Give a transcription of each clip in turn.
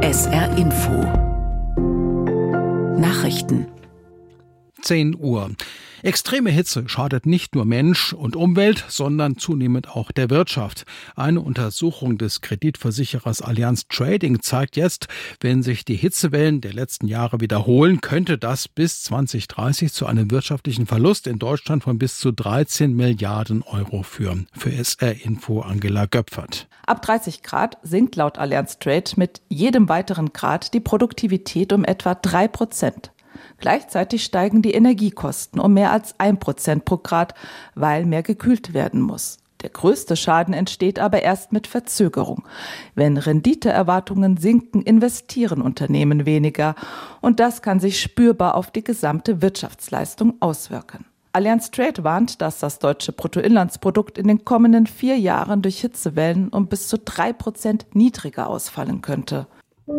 SR Info Nachrichten 10 Uhr. Extreme Hitze schadet nicht nur Mensch und Umwelt, sondern zunehmend auch der Wirtschaft. Eine Untersuchung des Kreditversicherers Allianz Trading zeigt jetzt, wenn sich die Hitzewellen der letzten Jahre wiederholen, könnte das bis 2030 zu einem wirtschaftlichen Verlust in Deutschland von bis zu 13 Milliarden Euro führen. Für SR Info Angela Göpfert. Ab 30 Grad sinkt laut Allianz Trade mit jedem weiteren Grad die Produktivität um etwa 3%. Gleichzeitig steigen die Energiekosten um mehr als 1% pro Grad, weil mehr gekühlt werden muss. Der größte Schaden entsteht aber erst mit Verzögerung. Wenn Renditeerwartungen sinken, investieren Unternehmen weniger. Und das kann sich spürbar auf die gesamte Wirtschaftsleistung auswirken. Allianz Trade warnt, dass das deutsche Bruttoinlandsprodukt in den kommenden 4 Jahren durch Hitzewellen um bis zu 3% niedriger ausfallen könnte.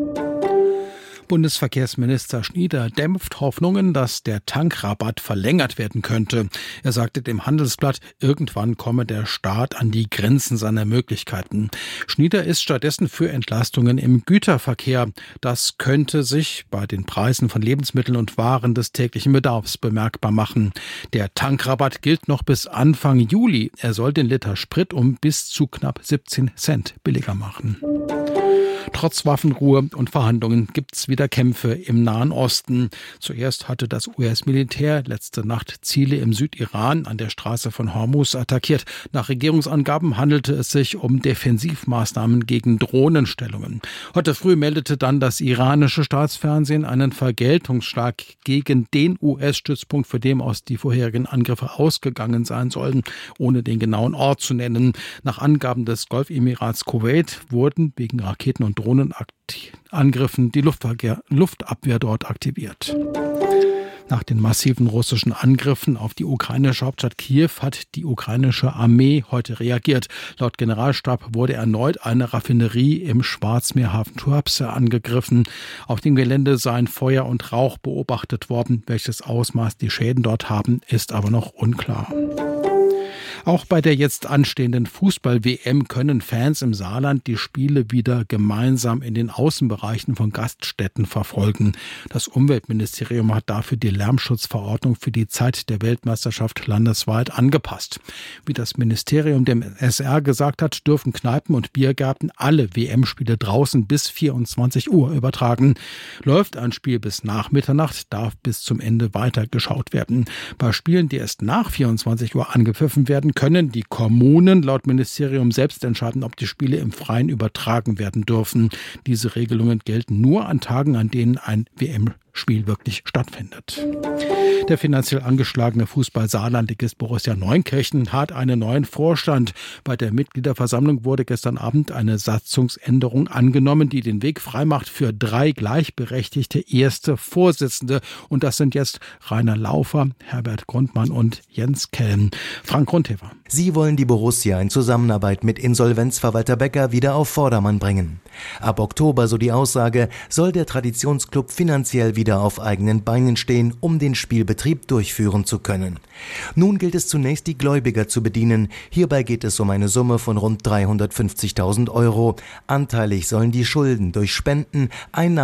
Bundesverkehrsminister Schnieder dämpft Hoffnungen, dass der Tankrabatt verlängert werden könnte. Er sagte dem Handelsblatt, irgendwann komme der Staat an die Grenzen seiner Möglichkeiten. Schnieder ist stattdessen für Entlastungen im Güterverkehr. Das könnte sich bei den Preisen von Lebensmitteln und Waren des täglichen Bedarfs bemerkbar machen. Der Tankrabatt gilt noch bis Anfang Juli. Er soll den Liter Sprit um bis zu knapp 17 Cent billiger machen. Trotz Waffenruhe und Verhandlungen gibt's wieder Kämpfe im Nahen Osten. Zuerst hatte das US-Militär letzte Nacht Ziele im Südiran an der Straße von Hormuz attackiert. Nach Regierungsangaben handelte es sich um Defensivmaßnahmen gegen Drohnenstellungen. Heute früh meldete dann das iranische Staatsfernsehen einen Vergeltungsschlag gegen den US-Stützpunkt, für den aus die vorherigen Angriffe ausgegangen sein sollen, ohne den genauen Ort zu nennen. Nach Angaben des Golfemirats Kuwait wurden wegen Raketen- und Drohnenangriffen die Luftabwehr dort aktiviert. Nach den massiven russischen Angriffen auf die ukrainische Hauptstadt Kiew hat die ukrainische Armee heute reagiert. Laut Generalstab wurde erneut eine Raffinerie im Schwarzmeerhafen Tuapse angegriffen. Auf dem Gelände seien Feuer und Rauch beobachtet worden. Welches Ausmaß die Schäden dort haben, ist aber noch unklar. Auch bei der jetzt anstehenden Fußball-WM können Fans im Saarland die Spiele wieder gemeinsam in den Außenbereichen von Gaststätten verfolgen. Das Umweltministerium hat dafür die Lärmschutzverordnung für die Zeit der Weltmeisterschaft landesweit angepasst. Wie das Ministerium dem SR gesagt hat, dürfen Kneipen und Biergärten alle WM-Spiele draußen bis 24 Uhr übertragen. Läuft ein Spiel bis nach Mitternacht, darf bis zum Ende weitergeschaut werden. Bei Spielen, die erst nach 24 Uhr angepfiffen werden, können die Kommunen laut Ministerium selbst entscheiden, ob die Spiele im Freien übertragen werden dürfen. Diese Regelungen gelten nur an Tagen, an denen ein WM-Spiel wirklich stattfindet. Der finanziell angeschlagene Fußball-Saarlandligist Borussia Neunkirchen hat einen neuen Vorstand. Bei der Mitgliederversammlung wurde gestern Abend eine Satzungsänderung angenommen, die den Weg freimacht für 3 gleichberechtigte erste Vorsitzende. Und das sind jetzt Rainer Laufer, Herbert Grundmann und Jens Kelm. Frank Grundhefer. Sie wollen die Borussia in Zusammenarbeit mit Insolvenzverwalter Becker wieder auf Vordermann bringen. Ab Oktober, so die Aussage, soll der Traditionsclub finanziell wieder auf eigenen Beinen stehen, um den Spielbetrieb durchführen zu können. Nun gilt es zunächst, die Gläubiger zu bedienen. Hierbei geht es um eine Summe von rund 350.000 Euro. Anteilig sollen die Schulden durch Spenden, Einnahmen